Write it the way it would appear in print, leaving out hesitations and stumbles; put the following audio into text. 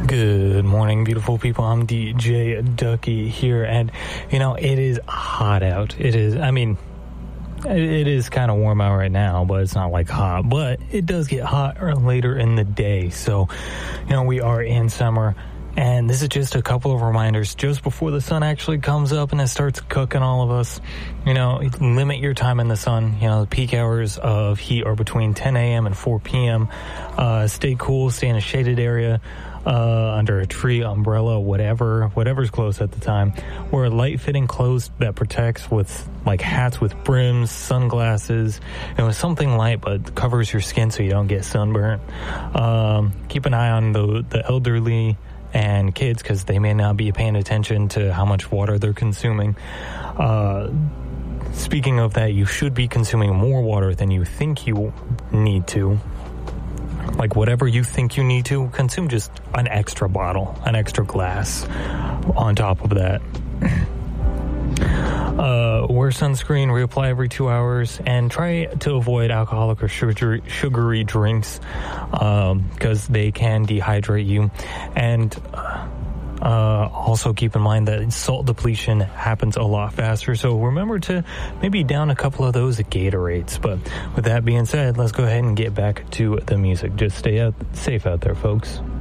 Good morning, beautiful people. I'm DJ Ducky here, and, it is hot out. It is kind of warm out right now, but it's not like hot. But it does get hot later in the day, so, we are in summer. And this is just a couple of reminders just before the sun actually comes up and it starts cooking all of us. Limit your time in the sun. The peak hours of heat are between 10 a.m. and 4 p.m. Stay cool, stay in a shaded area, under a tree, umbrella, whatever's close at the time. Wear light-fitting clothes that protects with, like, hats with brims, sunglasses, something light but covers your skin so you don't get sunburnt. Keep an eye on the elderly and kids, because they may not be paying attention to how much water they're consuming. Speaking of that, you should be consuming more water than you think you need to. Like, whatever you think you need to, consume just an extra bottle, an extra glass on top of that. Wear sunscreen, reapply every 2 hours, and try to avoid alcoholic or sugary drinks, because they can dehydrate you. And also keep in mind that salt depletion happens a lot faster, so remember to maybe down a couple of those Gatorades. But with that being said, let's go ahead and get back to the music. Just stay safe out there, folks.